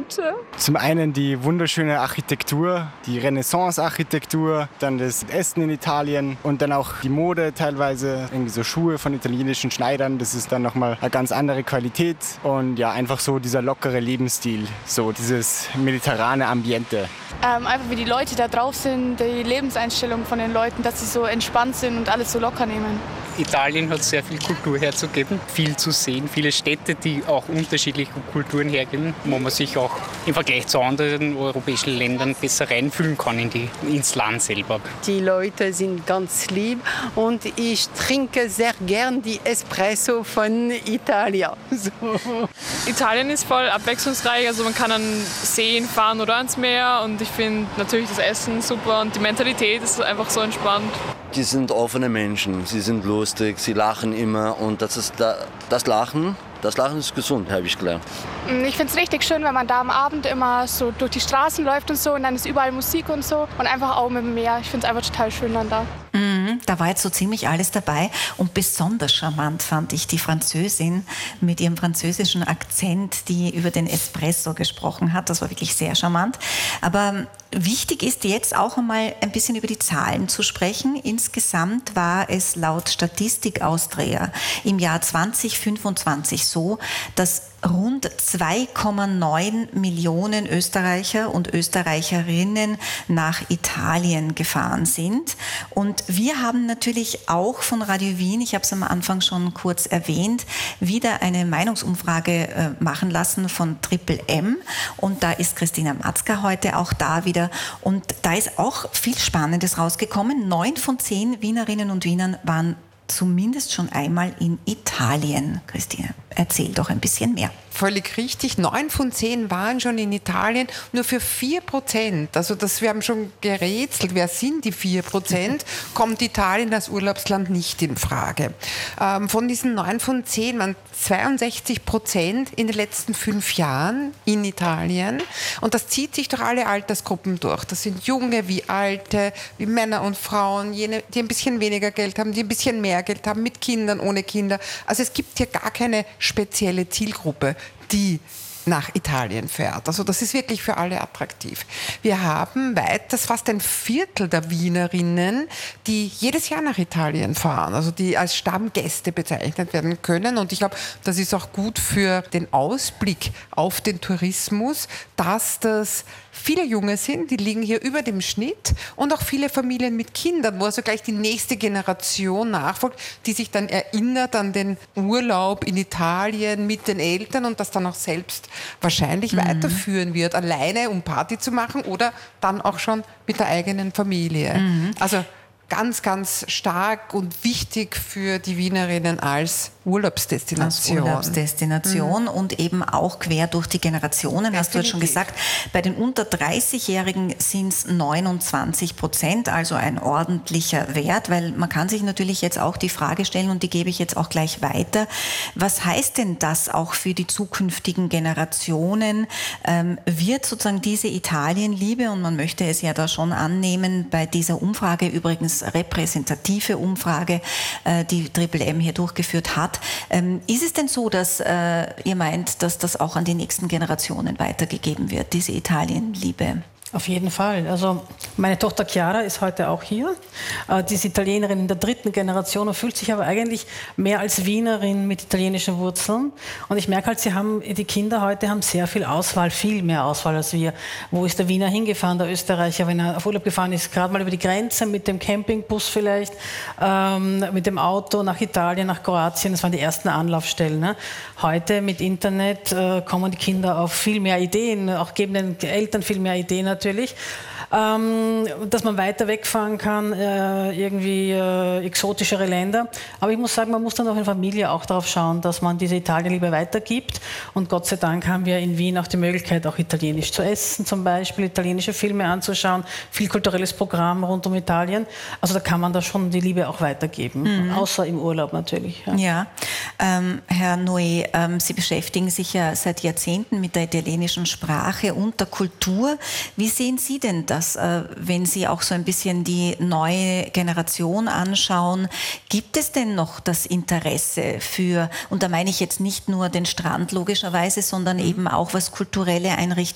könnte? Zum einen die wunderschöne Architektur, die Renaissance-Architektur, dann das Essen in Italien und dann auch die Mode teilweise, irgendwie so Schuhe von italienischen Schneidern, das ist dann nochmal eine ganz andere Qualität und ja, einfach so dieser lockere Lebensstil, so dieses mediterrane Ambiente. Einfach wie die Leute da drauf sind, die Lebenseinstellung von den Leuten, dass sie so entspannt sind und alles so locker nehmen. Italien hat sehr viel Kultur herzugeben, viel zu sehen, viele Städte, die auch unterschiedliche Kulturen hergeben, wo man sich auch im Vergleich zu anderen europäischen Ländern besser reinfühlen kann ins Land selber. Die Leute sind ganz lieb und ich trinke sehr gern die Espresso von Italia. So. Italien ist voll abwechslungsreich, also man kann an Seen fahren oder ans Meer und ich finde natürlich das Essen super und die Mentalität ist einfach so entspannt. Die sind offene Menschen, sie sind lustig, sie lachen immer und das Lachen ist gesund, habe ich gelernt. Ich finde es richtig schön, wenn man da am Abend immer so durch die Straßen läuft und so und dann ist überall Musik und so und einfach auch mit dem Meer. Ich finde es einfach total schön dann da. Da war jetzt so ziemlich alles dabei und besonders charmant fand ich die Französin mit ihrem französischen Akzent, die über den Espresso gesprochen hat. Das war wirklich sehr charmant. Aber wichtig ist jetzt auch einmal ein bisschen über die Zahlen zu sprechen. Insgesamt war es laut Statistik Austria im Jahr 2025 so, dass rund 2,9 Millionen Österreicher und Österreicherinnen nach Italien gefahren sind. Und wir haben natürlich auch von Radio Wien, ich habe es am Anfang schon kurz erwähnt, wieder eine Meinungsumfrage machen lassen von Triple M. Und da ist Christina Matzka heute auch da wieder. Und da ist auch viel Spannendes rausgekommen. 9 von 10 Wienerinnen und Wienern waren zumindest schon einmal in Italien. Christine, erzähl doch ein bisschen mehr. Völlig richtig. 9 von 10 waren schon in Italien, nur für 4%. Also wir haben schon gerätselt, wer sind die 4%, kommt Italien als Urlaubsland nicht in Frage. Von diesen 9 von 10 waren 62% in den letzten 5 Jahren in Italien. Und das zieht sich durch alle Altersgruppen durch. Das sind Junge wie Alte, wie Männer und Frauen, jene, die ein bisschen weniger Geld haben, die ein bisschen mehr Geld haben, mit Kindern, ohne Kinder. Also es gibt hier gar keine spezielle Zielgruppe, die nach Italien fährt. Also das ist wirklich für alle attraktiv. Wir haben fast ein Viertel der Wienerinnen, die jedes Jahr nach Italien fahren, also die als Stammgäste bezeichnet werden können. Und ich glaube, das ist auch gut für den Ausblick auf den Tourismus, dass das viele Junge sind, die liegen hier über dem Schnitt und auch viele Familien mit Kindern, wo also gleich die nächste Generation nachfolgt, die sich dann erinnert an den Urlaub in Italien mit den Eltern und das dann auch selbst wahrscheinlich weiterführen wird, alleine um Party zu machen oder dann auch schon mit der eigenen Familie. Also ganz, ganz stark und wichtig für die Wienerinnen als Urlaubsdestination. Und eben auch quer durch die Generationen, hast du jetzt schon gesagt. Bei den unter 30-Jährigen sind es 29%, also ein ordentlicher Wert, weil man kann sich natürlich jetzt auch die Frage stellen, und die gebe ich jetzt auch gleich weiter, was heißt denn das auch für die zukünftigen Generationen? Wird sozusagen diese Italienliebe, und man möchte es ja da schon annehmen, bei dieser Umfrage, übrigens repräsentative Umfrage, die Triple M hier durchgeführt hat, ist es denn so, dass ihr meint, dass das auch an die nächsten Generationen weitergegeben wird, diese Italienliebe? Auf jeden Fall. Also meine Tochter Chiara ist heute auch hier. Die ist Italienerin in der 3. Generation und fühlt sich aber eigentlich mehr als Wienerin mit italienischen Wurzeln. Und ich merke halt, die Kinder heute haben sehr viel Auswahl, viel mehr Auswahl als wir. Wo ist der Wiener hingefahren, der Österreicher, wenn er auf Urlaub gefahren ist? Gerade mal über die Grenze mit dem Campingbus vielleicht, mit dem Auto nach Italien, nach Kroatien. Das waren die ersten Anlaufstellen. Ne? Heute mit Internet kommen die Kinder auf viel mehr Ideen, auch geben den Eltern viel mehr Ideen natürlich, dass man weiter wegfahren kann, irgendwie exotischere Länder. Aber ich muss sagen, man muss dann auch in Familie auch darauf schauen, dass man diese Italienliebe weitergibt. Und Gott sei Dank haben wir in Wien auch die Möglichkeit, auch italienisch zu essen, zum Beispiel italienische Filme anzuschauen, viel kulturelles Programm rund um Italien. Also da kann man da schon die Liebe auch weitergeben, außer im Urlaub natürlich. Ja, Herr Noé, Sie beschäftigen sich ja seit Jahrzehnten mit der italienischen Sprache und der Kultur. Wie sehen Sie denn das, wenn Sie auch so ein bisschen die neue Generation anschauen? Gibt es denn noch das Interesse für, und da meine ich jetzt nicht nur den Strand logischerweise, sondern eben auch was kulturelle Einrichtungen